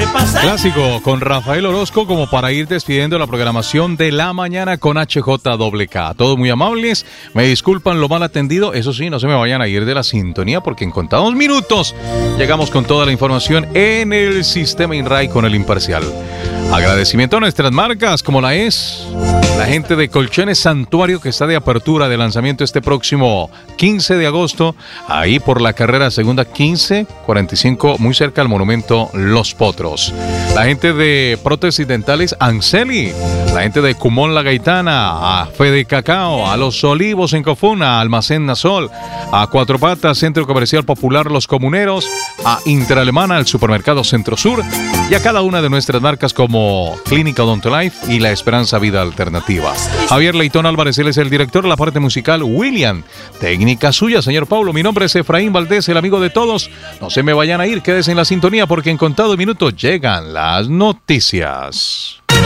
Clásico con Rafael Orozco como para ir despidiendo la programación de la mañana con HJWK. Todos muy amables, me disculpan lo mal atendido, eso sí, no se me vayan a ir de la sintonía porque en contados minutos llegamos con toda la información en el Sistema INRAI con el Imparcial. Agradecimiento a nuestras marcas como la gente de Colchones Santuario que está de apertura de lanzamiento este próximo 15 de agosto, ahí por la carrera segunda 1545, muy cerca al monumento Los Potros. La gente de prótesis dentales Anseli, la gente de Cumón La Gaitana, a Fede Cacao, a Los Olivos en Cofuna, a Almacén Nasol, a Cuatro Patas, Centro Comercial Popular Los Comuneros, a Interalemana, al Supermercado Centro Sur y a cada una de nuestras marcas como Clínica Odontolife y La Esperanza Vida Alternativa. Javier Leitón Álvarez, él es el director de la parte musical. William, técnica suya, señor Paulo. Mi nombre es Efraín Valdés, el amigo de todos. No se me vayan a ir, quédense en la sintonía porque en contados minutos llegan las noticias.